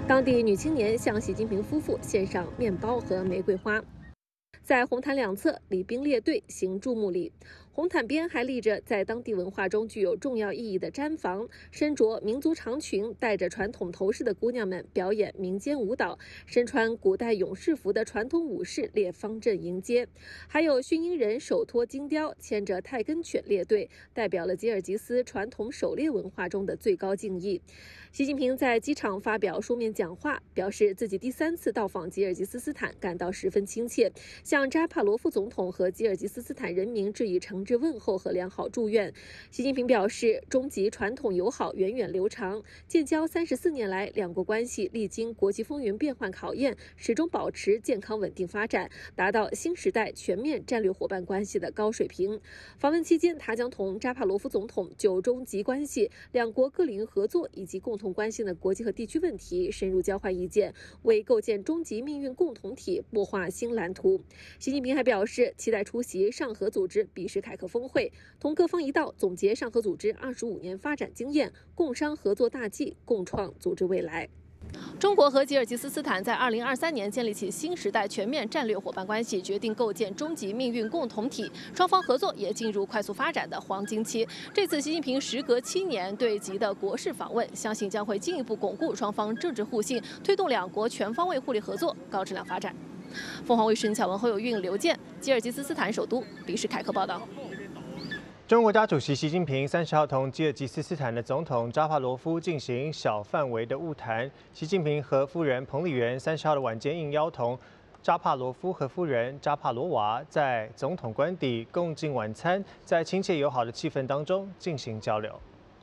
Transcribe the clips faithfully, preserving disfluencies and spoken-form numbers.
当地女青年向习近平夫妇献上面包和玫瑰花。在红毯两侧，礼兵列队行注目礼。红毯边还立着在当地文化中具有重要意义的毡房，身着民族长裙、戴着传统头饰的姑娘们表演民间舞蹈，身穿古代勇士服的传统武士列方阵迎接，还有驯鹰人手托金雕，牵着泰根犬列队，代表了吉尔吉斯传统狩猎文化中的最高敬意。习近平在机场发表书面讲话，表示自己第三次到访吉尔吉斯斯坦感到十分亲切，向扎帕罗夫总统和吉尔吉斯斯坦人民致以诚挚问候和良好祝愿。习近平表示，中吉传统友好源远流长，建交三十四年来，两国关系历经国际风云变幻考验，始终保持健康稳定发展，达到新时代全面战略伙伴关系的高水平。访问期间，他将同扎帕罗夫总统就中吉关系、两国各领域合作以及共同关心的国际和地区问题深入交换意见，为构建中吉命运共同体擘画新蓝图。习近平还表示，期待出席上合组织比什凯克峰会，同各方一道总结上合组织二十五年发展经验，共商合作大计，共创组织未来。中国和吉尔吉斯斯坦在二零二三年建立起新时代全面战略伙伴关系，决定构建中吉命运共同体，双方合作也进入快速发展的黄金期。这次习近平时隔七年对吉的国事访问，相信将会进一步巩固双方政治互信，推动两国全方位互利合作高质量发展。凤凰卫视巧文侯有运、刘健，吉尔吉斯斯坦首都比什凯克报道。 中国国家主席习近平三十号同吉尔吉斯斯坦的总统扎帕罗夫进行小范围的晤谈。习近平和夫人彭丽媛三十号的晚间应邀同扎帕罗夫和夫人扎帕罗娃在总统官邸共进晚餐，在亲切友好的气氛当中进行交流。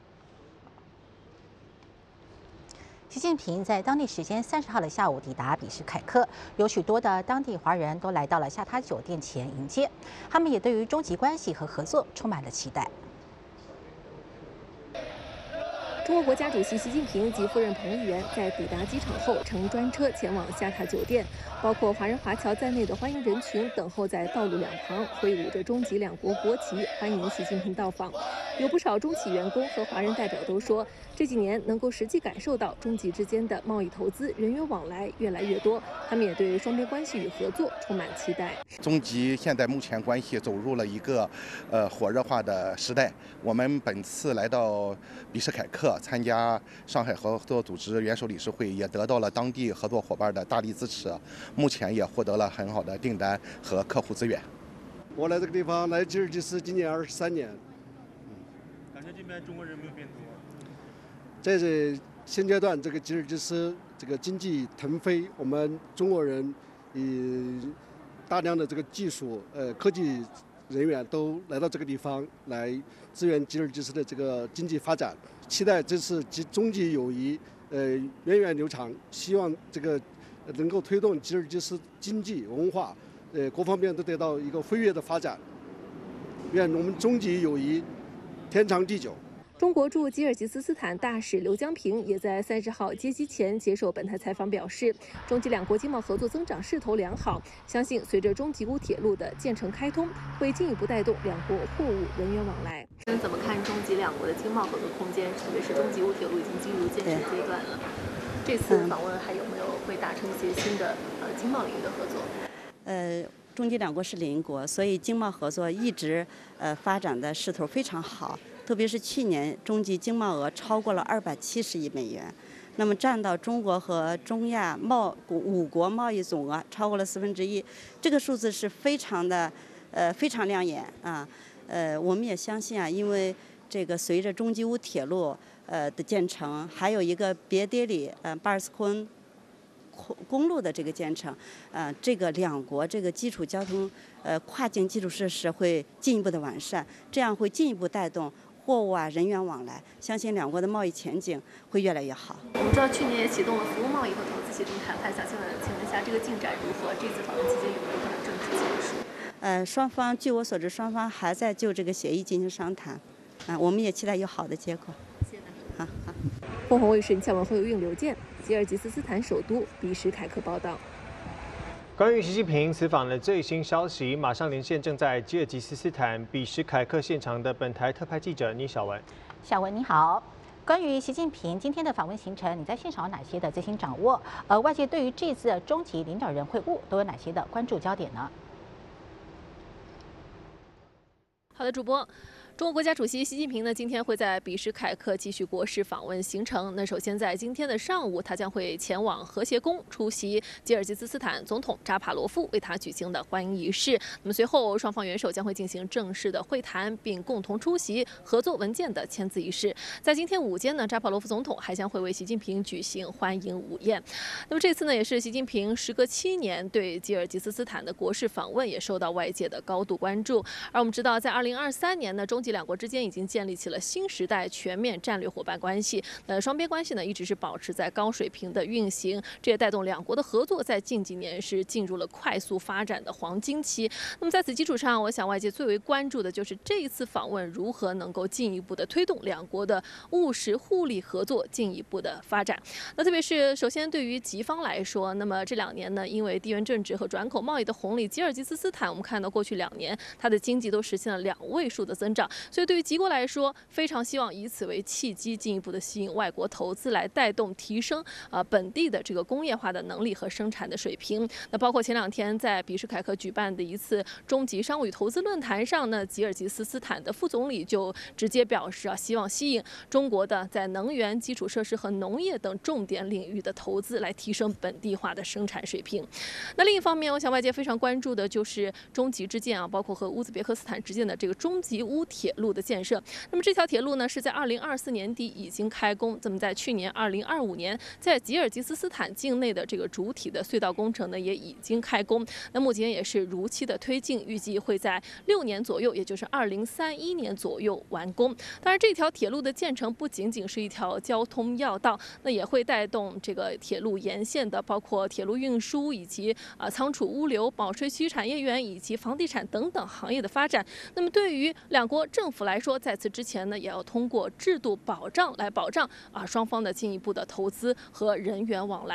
习近平在当地时间三十号的下午抵达比什凯克，有许多的当地华人都来到了下榻酒店前迎接，他们也对于中吉关系和合作充满了期待。 中国国家主席习近平及夫人彭丽媛在抵达机场后，乘专车前往下榻酒店。包括华人华侨在内的欢迎人群等候在道路两旁，挥舞着中吉两国国旗，欢迎习近平到访。有不少中企员工和华人代表都说，这几年能够实际感受到中吉之间的贸易投资、人员往来越来越多，他们也对双边关系与合作充满期待。 中吉现在目前关系走入了一个呃火热化的时代。我们本次来到比什凯克参加上海合作组织元首理事会，也得到了当地合作伙伴的大力支持，目前也获得了很好的订单和客户资源。 我来这个地方来吉尔吉斯今年二十三年， 感觉这边中国人没有变多。 在这现阶段，这个吉尔吉斯这个经济腾飞，我们中国人以大量的这个技术呃科技人员都来到这个地方来支援吉尔吉斯的这个经济发展，期待这次吉中吉友谊呃源远流长，希望这个能够推动吉尔吉斯经济文化呃各方面都得到一个飞跃的发展，愿我们中吉友谊天长地久。 中国驻吉尔吉斯斯坦大使刘江平也在三十号接机前接受本台采访，表示，中吉两国经贸合作增长势头良好，相信随着中吉乌铁路的建成开通，会进一步带动两国货物人员往来。您怎么看中吉两国的经贸合作空间？特别是中吉乌铁路已经进入建设阶段了，这次访问还有没有会达成一些新的呃经贸领域的合作？ 呃。中吉两国是邻国，所以经贸合作一直呃发展的势头非常好。特别是去年，中吉经贸额超过了二百七十亿美元，那么占到中国和中亚贸五国贸易总额超过了四分之一。这个数字是非常的呃非常亮眼啊。呃，我们也相信啊，因为这个随着中吉乌铁路呃的建成，还有一个别迭里呃巴尔斯昆公路的这个建成，呃，这个两国这个基础交通呃跨境基础设施会进一步的完善，这样会进一步带动货物啊人员往来，相信两国的贸易前景会越来越好。 我们知道去年也启动了服务贸易和投资协定谈判，想请问请问一下这个进展如何？这次访问期间有没有可能正式签署？ 呃，双方据我所知，双方还在就这个协议进行商谈，啊、呃，我们也期待有好的结果。 谢谢。 好好。 凤凰卫视新闻会有运刘健，吉尔吉斯斯坦首都比什凯克报道。 关于习近平此访的最新消息，马上连线正在吉尔吉斯斯坦比什凯克现场的本台特派记者倪小文。 小文你好。 关于习近平今天的访问行程，你在现场有哪些的最新掌握？呃，外界对于这次的中级领导人会晤都有哪些的关注焦点呢？ 好的，主播。中国国家主席习近平呢，今天会在比什凯克继续国事访问行程。那首先在今天的上午，他将会前往和谐宫出席吉尔吉斯斯坦总统扎帕罗夫为他举行的欢迎仪式。那么随后，双方元首将会进行正式的会谈，并共同出席合作文件的签字仪式。在今天午间呢，扎帕罗夫总统还将会为习近平举行欢迎午宴。那么这次呢，也是习近平时隔七年对吉尔吉斯斯坦的国事访问，也受到外界的高度关注。而我们知道，在二零二三年呢，中吉两国之间已经建立起了新时代全面战略伙伴关系。呃，双边关系呢一直是保持在高水平的运行，这也带动两国的合作在近几年是进入了快速发展的黄金期。那么在此基础上，我想外界最为关注的就是这一次访问如何能够进一步的推动两国的务实互利合作进一步的发展。那特别是首先对于吉方来说，那么这两年呢，因为地缘政治和转口贸易的红利，吉尔吉斯斯坦我们看到过去两年它的经济都实现了两位数的增长，所以对于吉国来说，非常希望以此为契机，进一步的吸引外国投资，来带动提升啊本地的这个工业化的能力和生产的水平。那包括前两天在比什凯克举办的一次中级商务与投资论坛上呢，吉尔吉斯斯坦的副总理就直接表示啊，希望吸引中国的在能源、基础设施和农业等重点领域的投资，来提升本地化的生产水平。那另一方面，我想外界非常关注的就是中吉之间啊，包括和乌兹别克斯坦之间的这个中吉乌铁路的建设。那么这条铁路呢，是在二零二四年底已经开工。那么在去年二零二五年，在吉尔吉斯斯坦境内的这个主体的隧道工程呢，也已经开工。那目前也是如期的推进，预计会在六年左右，也就是二零三一年左右完工。当然，这条铁路的建成不仅仅是一条交通要道，那也会带动这个铁路沿线的包括铁路运输以及啊仓储物流、保税区产业园以及房地产等等行业的发展。那么对于两国政府来说，在此之前呢，也要通过制度保障来保障啊双方的进一步的投资和人员往来。